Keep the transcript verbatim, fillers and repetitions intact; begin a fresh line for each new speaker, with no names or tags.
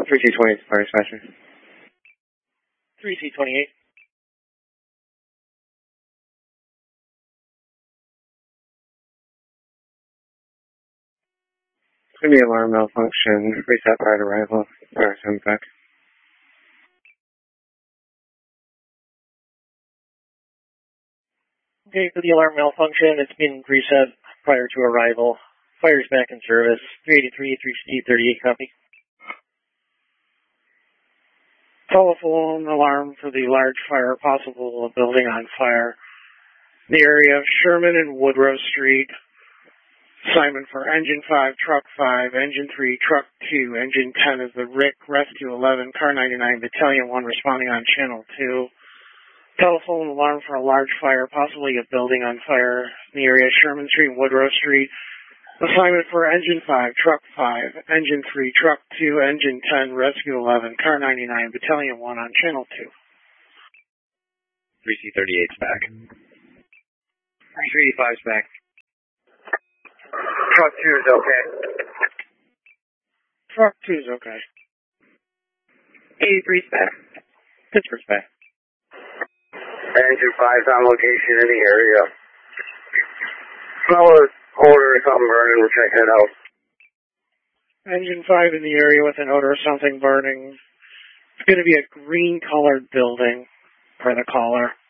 three C twenty-eight, fire dispatcher.
three C twenty-eight.
Could be alarm malfunction. Reset prior to arrival. Alright, I'm back.
Okay, for the alarm malfunction, it's been reset prior to arrival. Fire's back in service. three eighty-three, three C thirty-eight, copy.
Telephone alarm for the large fire, possible building on fire. The area of Sherman and Woodrow Street. Assignment for Engine five, Truck five, Engine three, Truck two, Engine ten is the R I C, Rescue eleven, Car ninety-nine, Battalion one responding on Channel two. Telephone alarm for a large fire, possibly a building on fire in the area of Sherman Street and Woodrow Street. Assignment for Engine five, Truck five, Engine three, Truck two, Engine ten, Rescue eleven, Car ninety-nine, Battalion one on Channel two.
three C thirty-eight's back.
three eighty-five's back.
Truck two is okay.
Truck two is okay.
eighty-three's back. Pittsburgh's back.
Engine five's on location in the area. Smell an odor or something burning, we're checking it out.
Engine five in the area with an odor of something burning. It's going to be a green-colored building, per the caller.